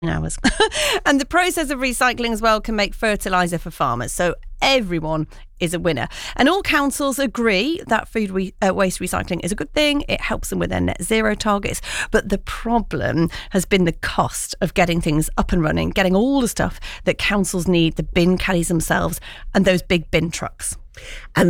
hours. And the process of recycling as well can make fertiliser for farmers. So everyone is a winner. And all councils agree that food waste recycling is a good thing. It helps them with their net zero targets. But the problem has been the cost of getting things up and running, getting all the stuff that councils need, the bin caddies themselves, and those big bin trucks. And